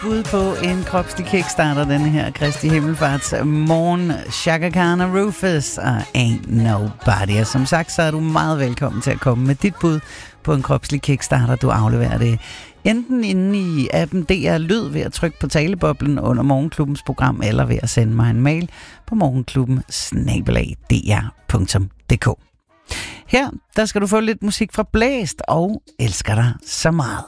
bud på en kropslig kickstarter, denne her Kristi Himmelfarts morgen. Chaka Khan og Rufus og Ain't Nobody. Og som sagt, så er du meget velkommen til at komme med dit bud på en kropslig kickstarter. Du afleverer det enten inde i appen DR Lyd ved at trykke på taleboblen under Morgenklubbens program, eller ved at sende mig en mail på morgenklubben@dr.dk. Her, der skal du få lidt musik fra Blæst og Elsker dig så meget.